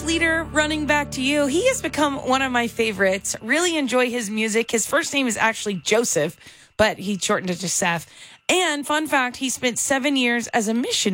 Leader, running back to you. He has become one of my favorites. Really enjoy his music. His first name is actually Joseph, but he shortened it to Seth. And fun fact, he spent 7 years as a missionary